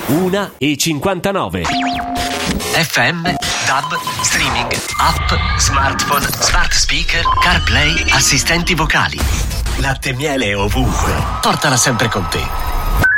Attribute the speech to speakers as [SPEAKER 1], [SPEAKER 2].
[SPEAKER 1] 1:59.
[SPEAKER 2] FM, DAB, streaming, app, smartphone, smart speaker, CarPlay, assistenti vocali. Latte e miele ovunque. Portala sempre con te.